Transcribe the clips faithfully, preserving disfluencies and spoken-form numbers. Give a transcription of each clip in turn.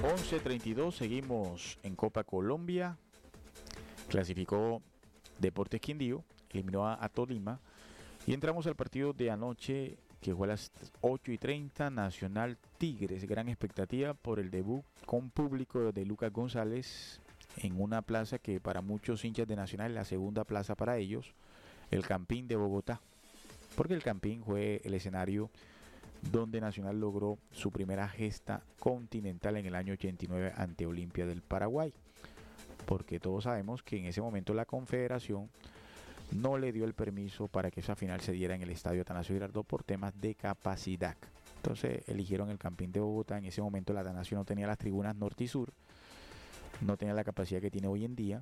once treinta y dos, seguimos en Copa Colombia. Clasificó Deportes Quindío, eliminó a, a Tolima. Y entramos al partido de anoche, que fue a las ocho y treinta, Nacional Tigres. Gran expectativa por el debut con público de Lucas González en una plaza que para muchos hinchas de Nacional es la segunda plaza para ellos, el Campín de Bogotá. Porque el Campín fue el escenario donde Nacional logró su primera gesta continental en el año ochenta y nueve ante Olimpia del Paraguay. Porque todos sabemos que en ese momento la Confederación no le dio el permiso para que esa final se diera en el Estadio Atanasio Girardot por temas de capacidad. Entonces eligieron el Campín de Bogotá. En ese momento la Atanasio no tenía las tribunas norte y sur, no tenía la capacidad que tiene hoy en día.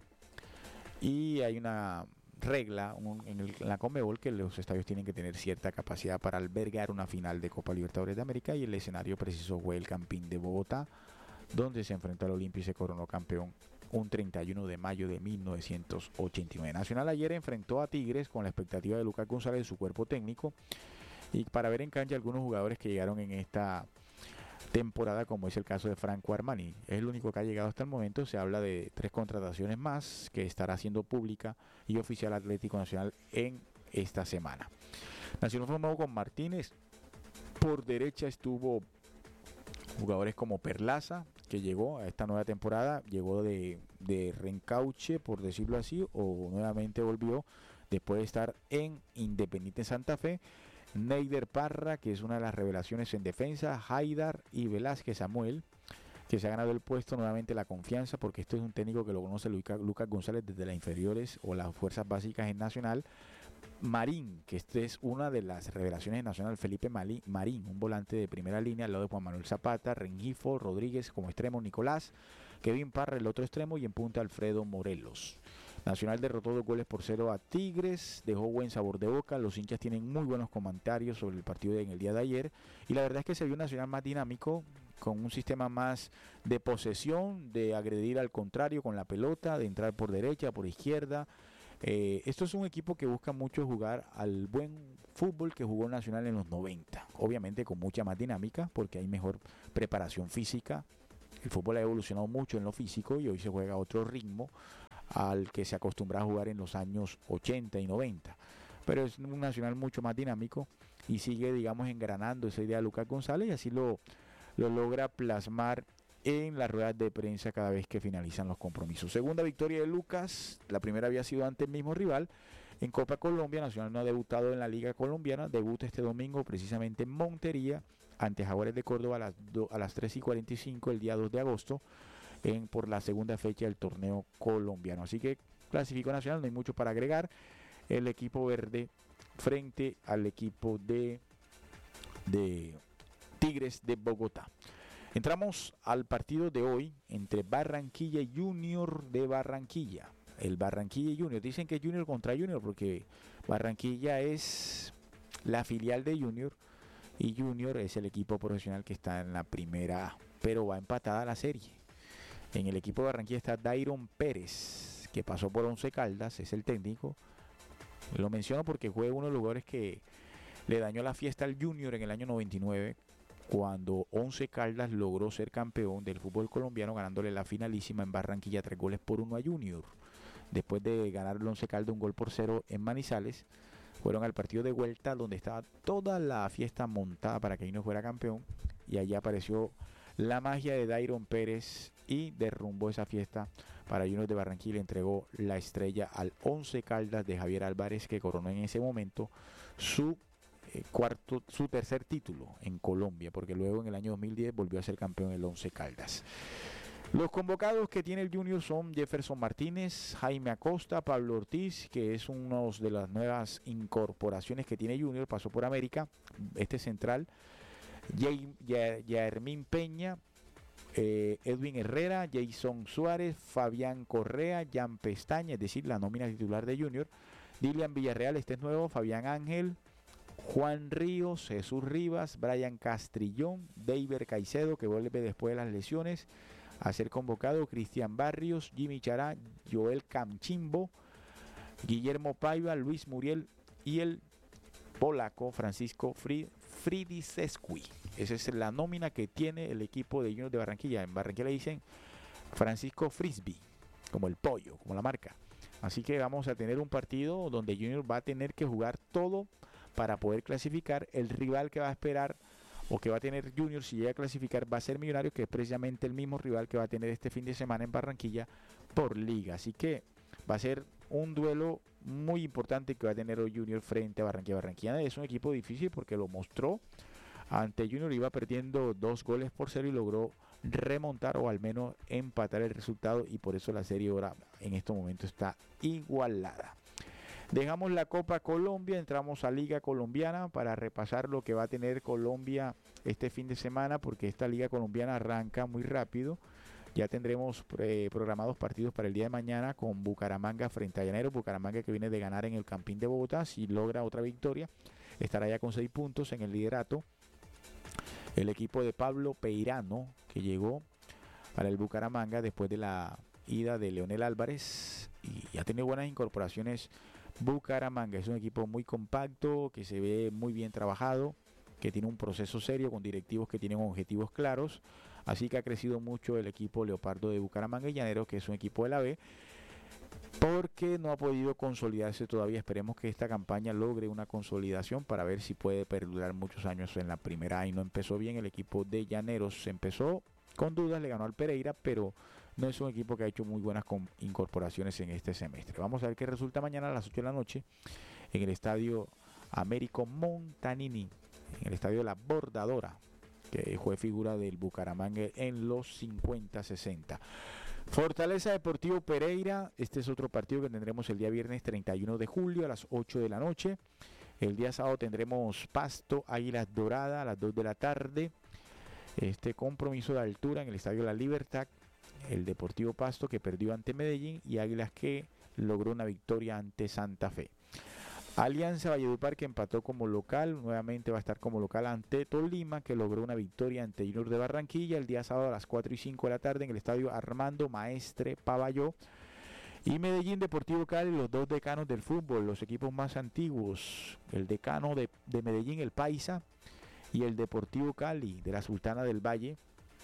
Y hay una regla un, en, el, en la Conmebol que los estadios tienen que tener cierta capacidad para albergar una final de Copa Libertadores de América, y el escenario preciso fue el Campín de Bogotá, donde se enfrentó al Olimpia y se coronó campeón un treinta y uno de mayo de mil novecientos ochenta y nueve. Nacional ayer enfrentó a Tigres con la expectativa de Lucas González y su cuerpo técnico, y para ver en cancha algunos jugadores que llegaron en esta temporada, como es el caso de Franco Armani. Es el único que ha llegado hasta el momento. Se habla de tres contrataciones más que estará haciendo pública y oficial Atlético Nacional en esta semana. Nacional formado con Martínez. Por derecha estuvo jugadores como Perlaza, que llegó a esta nueva temporada, llegó de, de reencauche, por decirlo así, o nuevamente volvió después de estar en Independiente Santa Fe. Neider Parra, que es una de las revelaciones en defensa. Haidar y Velázquez Samuel, que se ha ganado el puesto, nuevamente la confianza, porque esto es un técnico que lo conoce Lucas, Lucas González desde las inferiores o las fuerzas básicas en Nacional. Marín, que este es una de las revelaciones de Nacional, Felipe Malí, Marín, un volante de primera línea al lado de Juan Manuel Zapata, Rengifo, Rodríguez como extremo, Nicolás, Kevin Parra el otro extremo, y en punta Alfredo Morelos. Nacional derrotó dos goles por cero a Tigres, dejó buen sabor de boca. Los hinchas tienen muy buenos comentarios sobre el partido de, en el día de ayer, y la verdad es que se vio un Nacional más dinámico, con un sistema más de posesión, de agredir al contrario con la pelota, de entrar por derecha, por izquierda. Eh, esto es un equipo que busca mucho jugar al buen fútbol que jugó Nacional en los noventa, obviamente con mucha más dinámica porque hay mejor preparación física. El fútbol ha evolucionado mucho en lo físico y hoy se juega a otro ritmo al que se acostumbra a jugar en los años ochenta y noventa, pero es un Nacional mucho más dinámico y sigue, digamos, engranando esa idea de Lucas González, y así lo, lo logra plasmar en las ruedas de prensa cada vez que finalizan los compromisos. Segunda victoria de Lucas, la primera había sido ante el mismo rival en Copa Colombia. Nacional no ha debutado en la Liga Colombiana, debuta este domingo precisamente en Montería ante Jaguares de Córdoba a las, do, a las tres y cuarenta y cinco el día dos de agosto en, por la segunda fecha del torneo colombiano. Así que clasificó Nacional, no hay mucho para agregar. El equipo verde frente al equipo de, de Tigres de Bogotá. Entramos al partido de hoy entre Barranquilla y Junior de Barranquilla. El Barranquilla y Junior, dicen que Junior contra Junior porque Barranquilla es la filial de Junior y Junior es el equipo profesional que está en la primera A, pero va empatada la serie. En el equipo de Barranquilla está Dairon Pérez, que pasó por Once Caldas, es el técnico. Lo menciono porque fue uno de los jugadores que le dañó la fiesta al Junior en el año noventa y nueve, cuando Once Caldas logró ser campeón del fútbol colombiano, ganándole la finalísima en Barranquilla tres goles por uno a Junior. Después de ganar el Once Caldas un gol por cero en Manizales, fueron al partido de vuelta donde estaba toda la fiesta montada para que Junior fuera campeón, y allí apareció la magia de Dairon Pérez y derrumbó esa fiesta para Junior de Barranquilla. Le entregó la estrella al Once Caldas de Javier Álvarez, que coronó en ese momento su Eh, cuarto, su tercer título en Colombia, porque luego en el año dos mil diez volvió a ser campeón el Once Caldas. Los convocados que tiene el Junior son Jefferson Martínez, Jaime Acosta, Pablo Ortiz, que es uno de las nuevas incorporaciones que tiene Junior, pasó por América, este central, Yaermín Peña, eh, Edwin Herrera, Jason Suárez, Fabián Correa, Jan Pestaña, es decir, la nómina titular de Junior, Dilian Villarreal, este es nuevo, Fabián Ángel, Juan Ríos, Jesús Rivas, Brian Castrillón, Deiber Caicedo, que vuelve después de las lesiones a ser convocado, Cristian Barrios, Jimmy Chará, Joel Camchimbo, Guillermo Paiva, Luis Muriel y el polaco Francisco Fridisescu. Esa es la nómina que tiene el equipo de Junior de Barranquilla. En Barranquilla le dicen Francisco Frisbee, como el pollo, como la marca. Así que vamos a tener un partido donde Junior va a tener que jugar todo para poder clasificar. El rival que va a esperar o que va a tener Junior si llega a clasificar va a ser Millonarios, que es precisamente el mismo rival que va a tener este fin de semana en Barranquilla por liga. Así que va a ser un duelo muy importante que va a tener hoy Junior frente a Barranquilla. Barranquilla es un equipo difícil porque lo mostró ante Junior, iba perdiendo dos goles por cero y logró remontar o al menos empatar el resultado, y por eso la serie ahora en este momento está igualada. Dejamos la Copa Colombia, entramos a Liga Colombiana para repasar lo que va a tener Colombia este fin de semana, porque esta Liga Colombiana arranca muy rápido. Ya tendremos eh, programados partidos para el día de mañana con Bucaramanga frente a Llaneros. Bucaramanga que viene de ganar en el Campín de Bogotá. Si logra otra victoria, estará ya con seis puntos en el liderato. El equipo de Pablo Peirano, que llegó para el Bucaramanga después de la ida de Leonel Álvarez y ha tenido buenas incorporaciones. Bucaramanga es un equipo muy compacto, que se ve muy bien trabajado, que tiene un proceso serio con directivos que tienen objetivos claros. Así que ha crecido mucho el equipo Leopardo de Bucaramanga y Llaneros, que es un equipo de la B, porque no ha podido consolidarse todavía. Esperemos que esta campaña logre una consolidación para ver si puede perdurar muchos años en la primera A. Y no empezó bien el equipo de Llaneros, se empezó con dudas, le ganó al Pereira, pero no es un equipo que ha hecho muy buenas incorporaciones en este semestre. Vamos a ver qué resulta mañana a las ocho de la noche en el estadio Américo Montanini, en el estadio de la Bordadora, que fue figura del Bucaramanga en los cincuenta sesenta. Fortaleza Deportivo Pereira, este es otro partido que tendremos el día viernes treinta y uno de julio a las ocho de la noche. El día sábado tendremos Pasto Águilas Dorada a las dos de la tarde. Este compromiso de altura en el Estadio La Libertad, el Deportivo Pasto que perdió ante Medellín y Águilas que logró una victoria ante Santa Fe. Alianza Valledupar, que empató como local, nuevamente va a estar como local ante Tolima, que logró una victoria ante Junior de Barranquilla el día sábado a las cuatro y cinco de la tarde en el estadio Armando Maestre Pavalló. Y Medellín Deportivo Cali, los dos decanos del fútbol, los equipos más antiguos, el decano de, de Medellín, el Paisa, y el Deportivo Cali de la Sultana del Valle,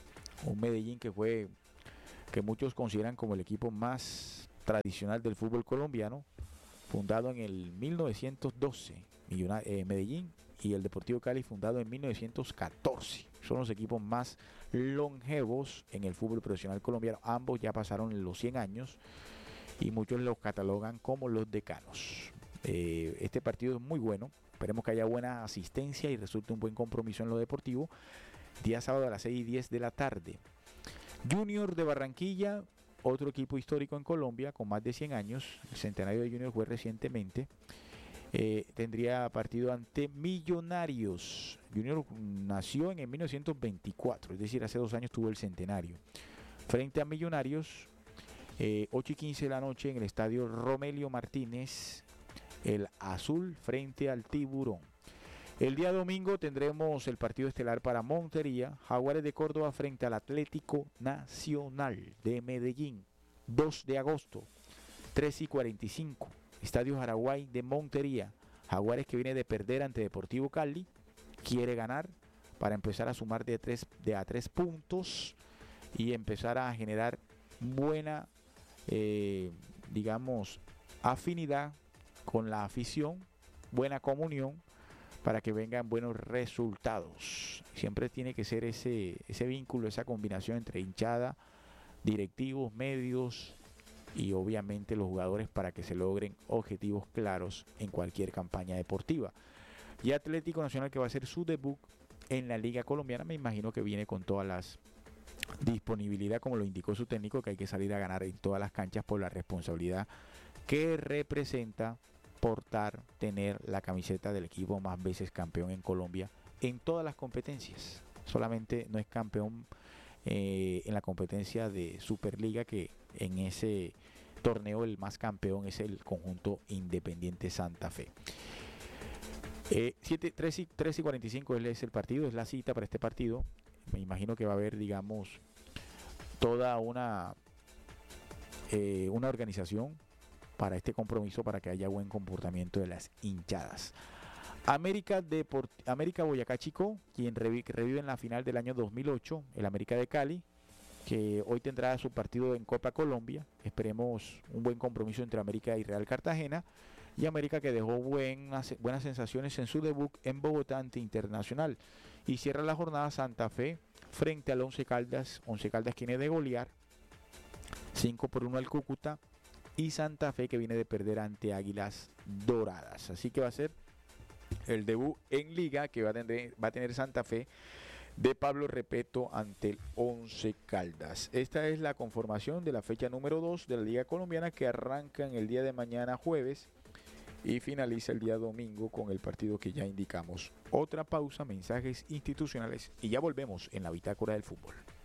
un Medellín que fue, que muchos consideran como el equipo más tradicional del fútbol colombiano, fundado en el mil novecientos doce, eh, Medellín, y el Deportivo Cali fundado en mil novecientos catorce. Son los equipos más longevos en el fútbol profesional colombiano. Ambos ya pasaron los cien años y muchos los catalogan como los decanos. Eh, este partido es muy bueno. Esperemos que haya buena asistencia y resulte un buen compromiso en lo deportivo. Día sábado a las seis y diez de la tarde. Junior de Barranquilla, otro equipo histórico en Colombia con más de cien años, el centenario de Junior fue recientemente, eh, tendría partido ante Millonarios. Junior nació en el mil novecientos veinticuatro, es decir, hace dos años tuvo el centenario. Frente a Millonarios, eh, ocho y quince de la noche en el estadio Romelio Martínez, el azul frente al Tiburón. El día domingo tendremos el partido estelar para Montería, Jaguares de Córdoba frente al Atlético Nacional de Medellín, dos de agosto, tres y cuarenta y cinco, Estadio Jaraguay de Montería. Jaguares que viene de perder ante Deportivo Cali, quiere ganar para empezar a sumar de, tres, de a tres puntos y empezar a generar buena, eh, digamos, afinidad con la afición, buena comunión, para que vengan buenos resultados. Siempre tiene que ser ese, ese vínculo, esa combinación entre hinchada, directivos, medios y obviamente los jugadores para que se logren objetivos claros en cualquier campaña deportiva. Y Atlético Nacional, que va a hacer su debut en la Liga Colombiana, me imagino que viene con todas las disponibilidad, como lo indicó su técnico, que hay que salir a ganar en todas las canchas por la responsabilidad que representa portar, tener la camiseta del equipo más veces campeón en Colombia en todas las competencias. Solamente no es campeón eh, en la competencia de Superliga, que en ese torneo el más campeón es el conjunto Independiente Santa Fe. Eh, siete, tres, y, tres y cuarenta y cinco es el partido, es la cita para este partido. Me imagino que va a haber, digamos, toda una, eh, una organización para este compromiso, para que haya buen comportamiento de las hinchadas. América, Deport América Boyacá Chico, quien revi revive en la final del año dos mil ocho, el América de Cali, que hoy tendrá su partido en Copa Colombia. Esperemos un buen compromiso entre América y Real Cartagena. Y América, que dejó buenas, buenas sensaciones en su debut en Bogotá ante Internacional. Y cierra la jornada Santa Fe frente al Once Caldas. Once Caldas que viene de golear cinco por uno al Cúcuta. Y Santa Fe que viene de perder ante Águilas Doradas. Así que va a ser el debut en Liga que va a tener, va a tener Santa Fe de Pablo Repeto ante el Once Caldas. Esta es la conformación de la fecha número dos de la Liga Colombiana, que arranca en el día de mañana jueves y finaliza el día domingo con el partido que ya indicamos. Otra pausa, mensajes institucionales y ya volvemos en la Bitácora del Fútbol.